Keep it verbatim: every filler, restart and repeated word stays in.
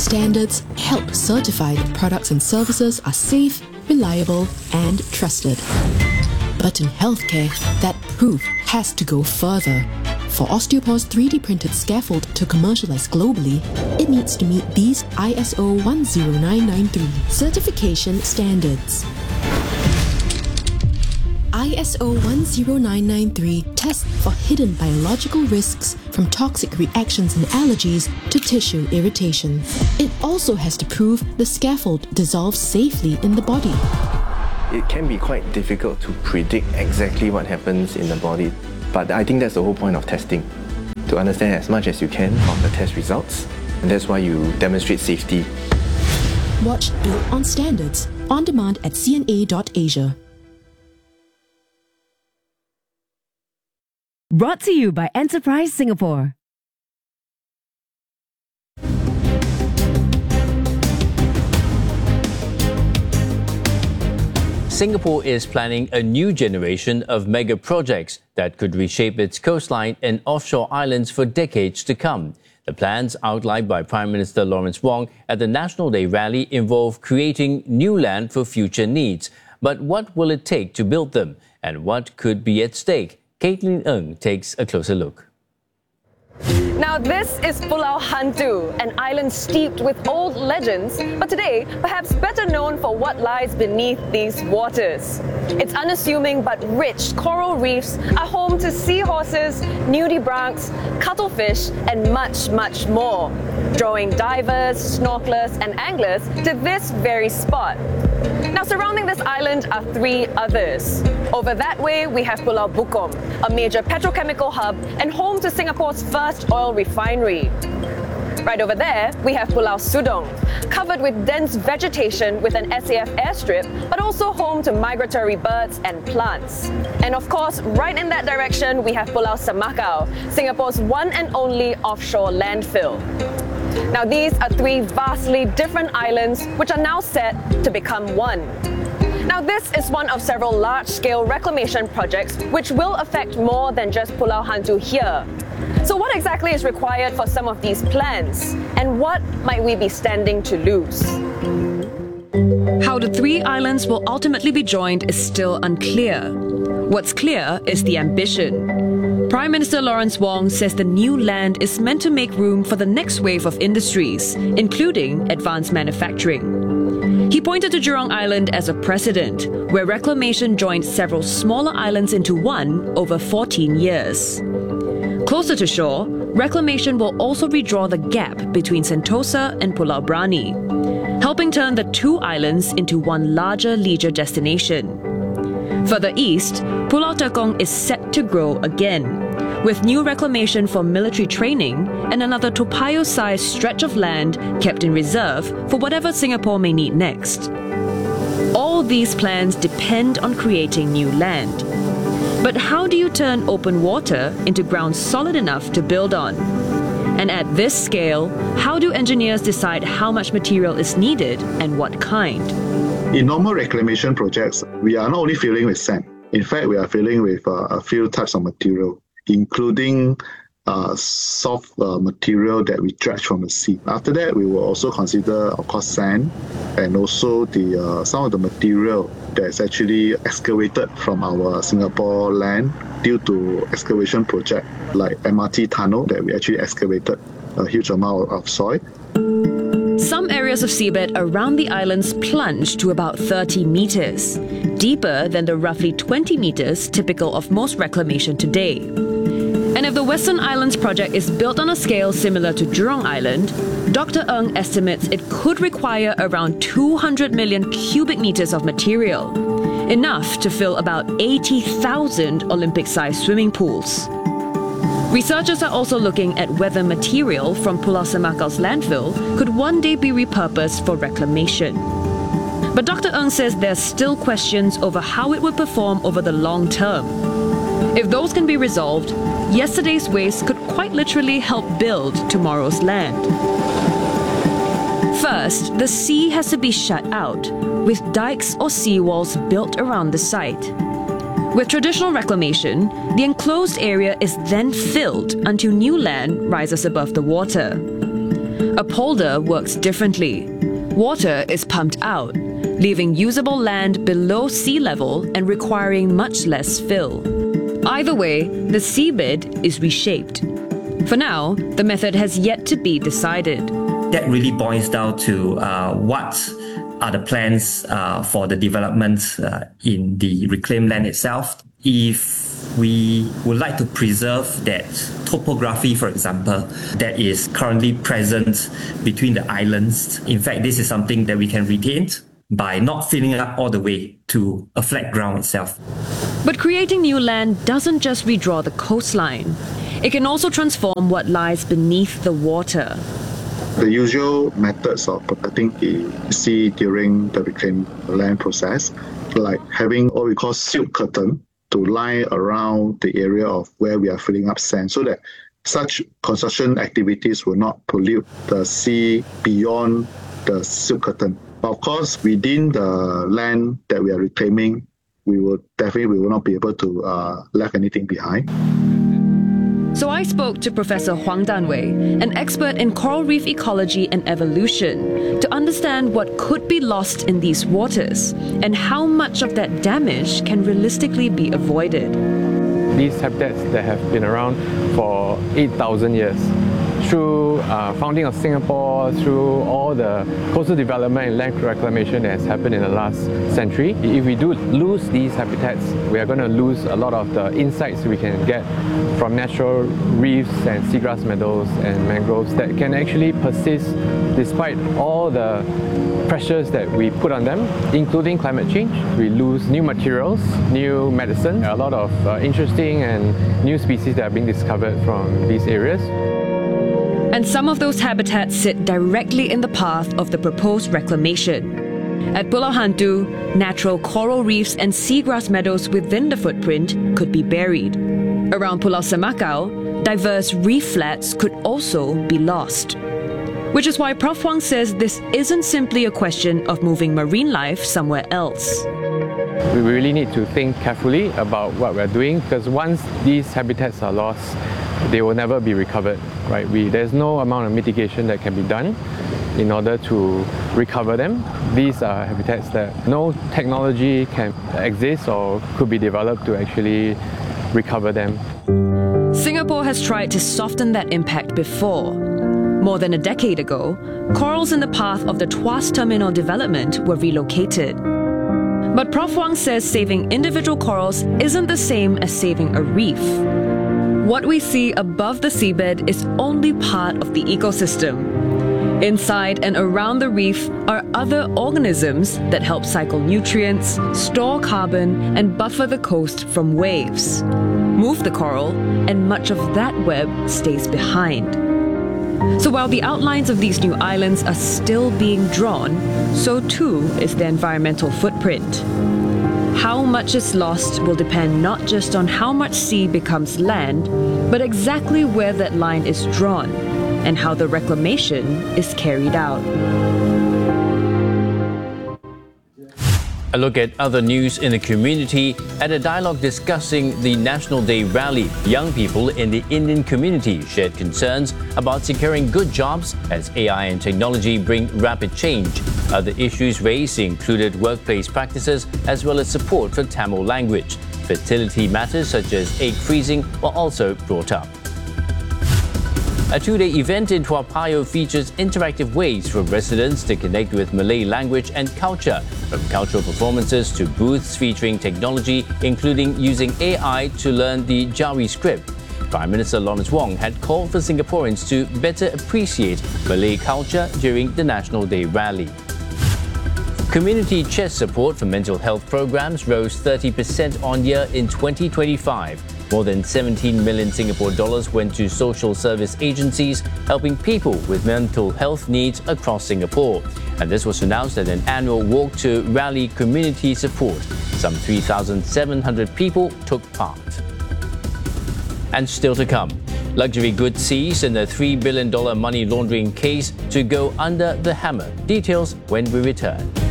standards help certify that products and services are safe, reliable, and trusted. But in healthcare, that proof has to go further. For Osteopore's three D printed scaffold to commercialize globally, it needs to meet these I S O one zero nine nine three certification standards. I S O one zero nine nine three tests for hidden biological risks from toxic reactions and allergies to tissue irritation. It also has to prove the scaffold dissolves safely in the body. It can be quite difficult to predict exactly what happens in the body, but I think that's the whole point of testing, to understand as much as you can of the test results, and that's why you demonstrate safety. Watch Built on Standards, on demand at c n a dot asia. Brought to you by Enterprise Singapore. Singapore is planning a new generation of mega projects that could reshape its coastline and offshore islands for decades to come. The plans outlined by Prime Minister Lawrence Wong at the National Day rally involve creating new land for future needs. But what will it take to build them, and what could be at stake? Caitlin Ng takes a closer look. Now this is Pulau Hantu, an island steeped with old legends, but today perhaps better known for what lies beneath these waters. Its unassuming but rich coral reefs are home to seahorses, nudibranchs, cuttlefish and much, much more, drawing divers, snorkelers and anglers to this very spot. Now surrounding this island are three others. Over that way we have Pulau Bukom, a major petrochemical hub and home to Singapore's first oil refinery. Right over there, we have Pulau Sudong, covered with dense vegetation with an S A F airstrip, but also home to migratory birds and plants. And of course, right in that direction, we have Pulau Semakau, Singapore's one and only offshore landfill. Now these are three vastly different islands which are now set to become one. Now this is one of several large-scale reclamation projects which will affect more than just Pulau Hantu here. So what exactly is required for some of these plans? And what might we be standing to lose? How the three islands will ultimately be joined is still unclear. What's clear is the ambition. Prime Minister Lawrence Wong says the new land is meant to make room for the next wave of industries, including advanced manufacturing. He pointed to Jurong Island as a precedent, where reclamation joined several smaller islands into one over fourteen years. Closer to shore, reclamation will also redraw the gap between Sentosa and Pulau Brani, helping turn the two islands into one larger leisure destination. Further east, Pulau Tekong is set to grow again, with new reclamation for military training and another Toa Payoh-sized stretch of land kept in reserve for whatever Singapore may need next. All these plans depend on creating new land. But how do you turn open water into ground solid enough to build on? And at this scale, how do engineers decide how much material is needed and what kind? In normal reclamation projects, we are not only filling with sand. In fact, we are filling with uh, a few types of material, including uh, soft uh, material that we dredge from the sea. After that, we will also consider, of course, sand and also the uh, some of the material that's actually excavated from our Singapore land due to excavation project like M R T tunnel that we actually excavated a huge amount of soil. Some areas of seabed around the islands plunge to about thirty meters, deeper than the roughly twenty meters typical of most reclamation today. And if the Western Islands project is built on a scale similar to Jurong Island, Doctor Ng estimates it could require around two hundred million cubic meters of material, enough to fill about eighty thousand Olympic-sized swimming pools. Researchers are also looking at whether material from Pulau Semakau's landfill could one day be repurposed for reclamation. But Doctor Ng says there's still questions over how it would perform over the long term. If those can be resolved, yesterday's waste could quite literally help build tomorrow's land. First, the sea has to be shut out, with dikes or seawalls built around the site. With traditional reclamation, the enclosed area is then filled until new land rises above the water. A polder works differently. Water is pumped out, leaving usable land below sea level and requiring much less fill. Either way, the seabed is reshaped. For now, the method has yet to be decided. That really boils down to uh, what are the plans uh, for the development uh, in the reclaimed land itself. If we would like to preserve that topography, for example, that is currently present between the islands, in fact, this is something that we can retain by not filling it up all the way to a flat ground itself. But creating new land doesn't just redraw the coastline. It can also transform what lies beneath the water. The usual methods of protecting the sea during the reclaimed land process, like having what we call silt curtain to lie around the area of where we are filling up sand, so that such construction activities will not pollute the sea beyond the silt curtain. But of course, within the land that we are reclaiming, we will definitely we will not be able to uh, leave anything behind. So I spoke to Professor Huang Danwei, an expert in coral reef ecology and evolution, to understand what could be lost in these waters and how much of that damage can realistically be avoided. These habitats that have been around for eight thousand years, through uh, founding of Singapore, through all the coastal development and land reclamation that has happened in the last century. If we do lose these habitats, we are going to lose a lot of the insights we can get from natural reefs and seagrass meadows and mangroves that can actually persist despite all the pressures that we put on them, including climate change. We lose new materials, new medicine, a lot of uh, interesting and new species that are being discovered from these areas. And some of those habitats sit directly in the path of the proposed reclamation. At Pulau Hantu, natural coral reefs and seagrass meadows within the footprint could be buried. Around Pulau Semakau, diverse reef flats could also be lost. Which is why Professor Huang says this isn't simply a question of moving marine life somewhere else. We really need to think carefully about what we're doing, because once these habitats are lost, they will never be recovered, right? We, there's no amount of mitigation that can be done in order to recover them. These are habitats that no technology can exist or could be developed to actually recover them. Singapore has tried to soften that impact before. More than a decade ago, corals in the path of the Tuas Terminal development were relocated. But Professor Huang says saving individual corals isn't the same as saving a reef. What we see above the seabed is only part of the ecosystem. Inside and around the reef are other organisms that help cycle nutrients, store carbon, and buffer the coast from waves. Move the coral, and much of that web stays behind. So while the outlines of these new islands are still being drawn, so too is their environmental footprint. How much is lost will depend not just on how much sea becomes land, but exactly where that line is drawn and how the reclamation is carried out. A look at other news in the community. At a dialogue discussing the National Day rally, young people in the Indian community shared concerns about securing good jobs as A I and technology bring rapid change. Other issues raised included workplace practices as well as support for Tamil language. Fertility matters such as egg freezing were also brought up. A two-day event in Tua Payoh features interactive ways for residents to connect with Malay language and culture, from cultural performances to booths featuring technology, including using A I to learn the Jawi script. Prime Minister Lawrence Wong had called for Singaporeans to better appreciate Malay culture during the National Day rally. Community chest support for mental health programs rose thirty percent on year in twenty twenty-five. More than seventeen million Singapore dollars went to social service agencies helping people with mental health needs across Singapore. And this was announced at an annual Walk to Rally community support. Some three thousand seven hundred people took part. And still to come, luxury goods seized in a three billion dollars money laundering case to go under the hammer. Details when we return.